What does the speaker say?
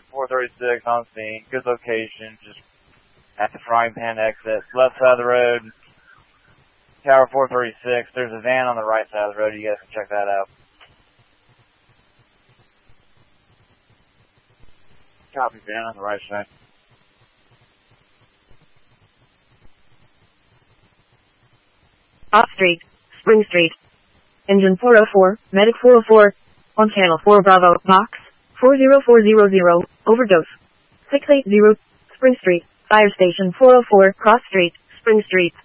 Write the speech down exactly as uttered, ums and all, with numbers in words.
four thirty-six on scene. Good location, just at the Frying Pan exit. Left side of the road, Tower four thirty-six. There's a van on the right side of the road. You guys can check that out. Copy, van on the right side. Off Street, Spring Street. Engine four oh four, Medic four oh four. On Channel four Bravo, Box four zero four zero zero, overdose. six eighty, Spring Street, Fire Station four oh four, Cross Street, Spring Street.